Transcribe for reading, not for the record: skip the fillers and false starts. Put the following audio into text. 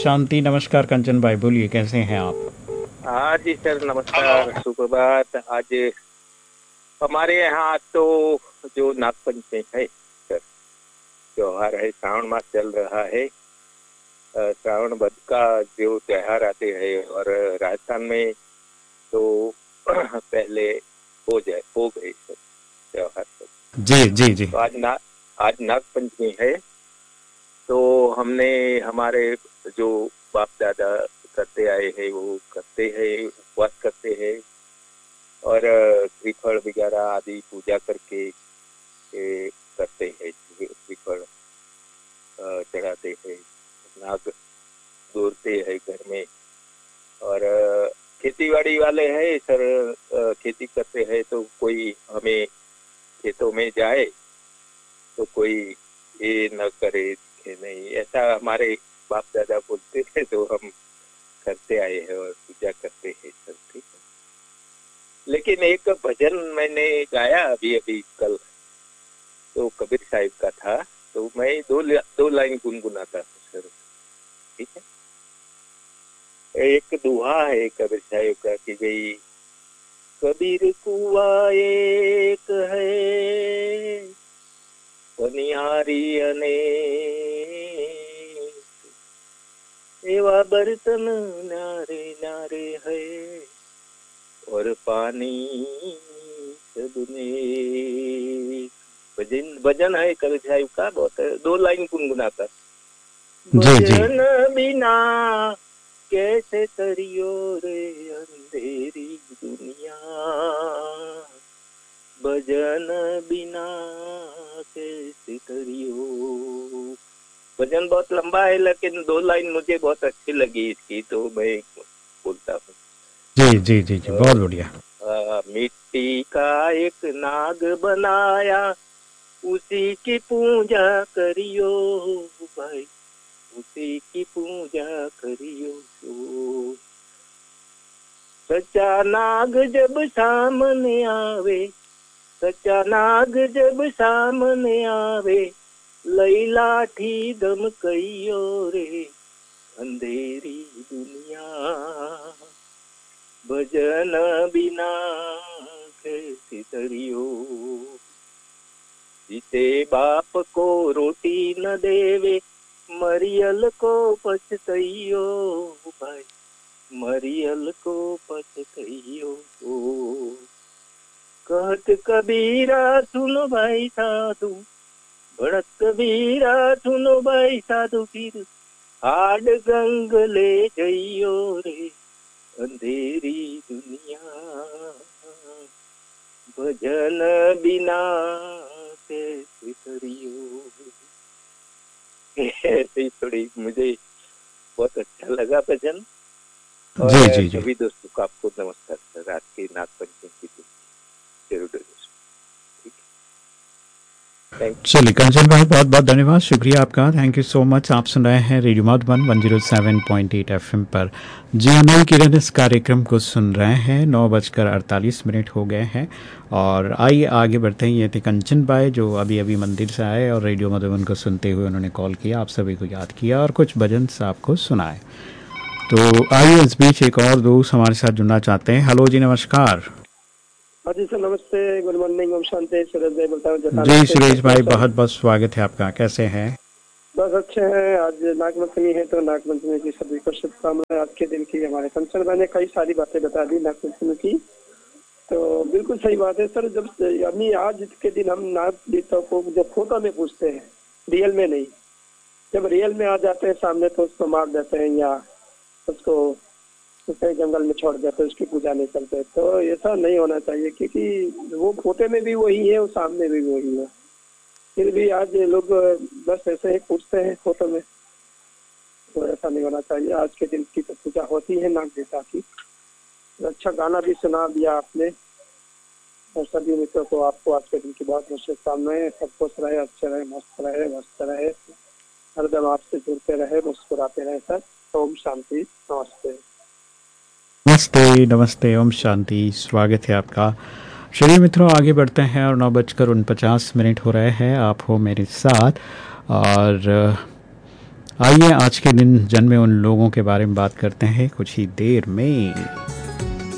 शांति। नमस्कार कंचन भाई, बोलिए कैसे हैं आप? हाँ जी सर, नमस्कार, सुप्रभात। आज हमारे यहाँ तो जो नागपंचमी है सर, त्योहार है, श्रावण मास चल रहा है। श्रावण वध का जो त्योहार आते हैं, और राजस्थान में तो पहले हो गए सर त्योहार सब। जी जी जी। तो आज नागपंचमी है। तो हमने हमारे जो बाप दादा करते आए हैं वो करते हैं, उपवास करते हैं, और श्रीफल वगैरह आदि पूजा करके करते हैं। श्रीफल चढ़ाते हैं, नाग जोड़ते हैं घर में। और खेती बाड़ी वाले हैं सर, खेती करते हैं, तो कोई हमें खेतों में जाए तो कोई ये न करे कि नहीं, ऐसा हमारे बाप दादा बोलते थे, तो हम करते आए हैं और पूजा करते हैं सर। ठीक है। लेकिन एक भजन मैंने गाया अभी अभी कल, तो कबीर साहिब का था, तो मैं दो लाइन गुनगुनाता हूँ सर। ठीक है। एक दुहा है कबीर साहिब का कि भाई, कबीर कुआ एक है, बनिहारी अनेक, एवा बर्तन नारे नारे है, और पानी सबने। भजन है कबीर साहिब का, बहुत है, दो लाइन गुनगुनाता। जी जी। भजन बिना कैसे तरियो रे अंधेरी दुनिया, भजन बिना कैसे तरियो। भजन बहुत लंबा है, लेकिन दो लाइन मुझे बहुत अच्छी लगी इसकी, तो मैं बोलता हूँ। जी जी जी जी, बहुत बढ़िया। मिट्टी का एक नाग बनाया, उसी की पूजा करियो भाई, उसी की पूजा करियो। सच्चा नाग जब सामने आवे, सच्चा नाग जब सामने आवे, लई लाठी दम कहियो रे अंधेरी दुनिया, भजन बिना कैसे तरियो। जिसे बाप को रोटी न देवे, मरियल को पछतइयो भाई, मरियल को पछतइयो। कहत कबीरा सुनो भाई साधु, भड़क कबीरा सुनो भाई साधु, फिर हाड गंग ले जइयो रे अंधेरी दुनिया, भजन बिना कैसे करियो। ऐसी थोड़ी मुझे बहुत अच्छा लगा भजन। और जी जी जी। सभी दोस्तों को आपको नमस्कार सर, आज की नागपंचमी की दिन जरूर दोस्तों। ठीक है, थैंक यू। चलिए कंचन भाई, बहुत बहुत धन्यवाद, शुक्रिया आपका, थैंक यू सो मच। आप सुन रहे हैं रेडियो मधुबन 107.8 एफएम पर। जी हाँ, नई किरण इस कार्यक्रम को सुन रहे हैं। 9:48 हो गए हैं और आइए आगे बढ़ते हैं। ये थे कंचन भाई जो अभी अभी मंदिर से आए और रेडियो मधुबन को सुनते हुए उन्होंने कॉल किया, आप सभी को याद किया और कुछ भजन आपको सुनाए। तो आइए इस बीच एक और दोस्त हमारे साथ जुड़ना चाहते हैं। हेलो जी, नमस्कार। हाँ जी सर, नमस्ते, गुड मॉर्निंग, ओम शांति। सुरेश भाई बोलता हूँ जटाना जी से। सुरेश कैसे हैं भाई, सर? बहुत बहुत स्वागत है आपका, कैसे हैं? बस अच्छे हैं। आज नागपंचमी है तो नागपंचमी की सभी को शुभकामनाएं। आज के दिन की हमारे कंचन भाई ने कई सारी बातें बता दी नागपंचमी की, तो बिल्कुल सही बात है सर। जब यानी आज के दिन हम नाग देवता को जब फोटो में पूछते हैं, रियल में नहीं, जब रियल में आ जाते हैं सामने तो उसको मार देते हैं या उसको कहीं जंगल में छोड़ देते हैं, उसकी पूजा नहीं करते। तो ऐसा नहीं होना चाहिए, क्योंकि वो फोटो में भी वही है और सामने भी वही है। फिर भी आज लोग बस ऐसे ही पूछते हैं फोटो में, तो ऐसा नहीं होना चाहिए। आज के दिन की तो पूजा होती है नाग देवता की। अच्छा गाना भी सुना दिया आपने, और सभी मित्रों को आपको आज के दिन की बहुत बहुत शुभकामनाएं। सब खुश रहे, अच्छे रहे, मस्त रहे, मस्त रहे, हरदम आपसे जुड़ते रहे, मुस्कुराते रहे सर। ओम शांति, नमस्ते। नमस्ते नमस्ते, ओम शांति, स्वागत है आपका। चलिए मित्रों, आगे बढ़ते हैं और 9:49 हो रहे हैं। आप हो मेरे साथ और आइए आज के दिन जन्मे उन लोगों के बारे में बात करते हैं कुछ ही देर में।